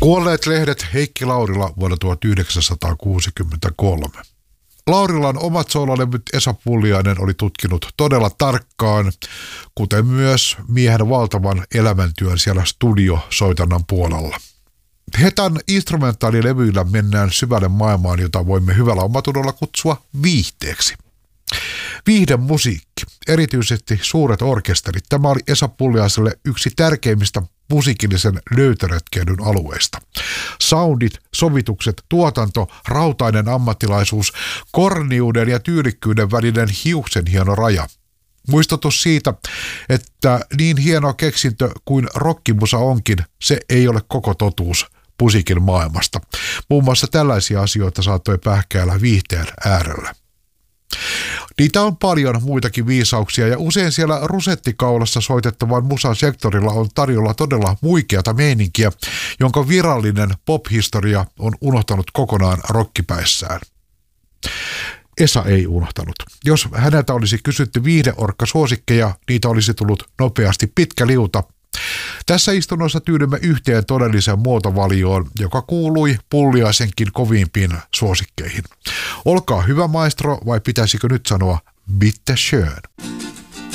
Kuolleet lehdet Heikki Laurila vuonna 1963. Laurilan omat soololevyt Esa Pulliainen oli tutkinut todella tarkkaan, kuten myös miehen valtavan elämäntyön siellä studiosoitannan puolella. Hetan instrumentaalilevyillä mennään syvälle maailmaan, jota voimme hyvällä omatunnolla kutsua viihteeksi. Viihdemusiikki, erityisesti suuret orkesterit, tämä oli Esa Pulliaiselle yksi tärkeimmistä musiikillisen löytöretkeilyn alueista. Soundit, sovitukset, tuotanto, rautainen ammattilaisuus, korniuden ja tyylikkyyden välinen hiuksenhieno raja. Muistutus siitä, että niin hieno keksintö kuin rockimusa onkin, se ei ole koko totuus musiikin maailmasta. Muun muassa tällaisia asioita saattoi pähkäillä viihteen äärellä. Niitä on paljon muitakin viisauksia ja usein siellä rusettikaulassa soitettavan musan sektorilla on tarjolla todella muikeata meininkiä, jonka virallinen pop-historia on unohtanut kokonaan rockipäissään. Esa ei unohtanut. Jos häneltä olisi kysytty viihdeorkka-suosikkeja, niitä olisi tullut nopeasti pitkä liuta. Tässä istunnossa tyydymme yhteen todelliseen muotovalioon, joka kuului Pulliaisenkin kovimpiin suosikkeihin. Olkaa hyvä maestro, vai pitäisikö nyt sanoa bitte schön?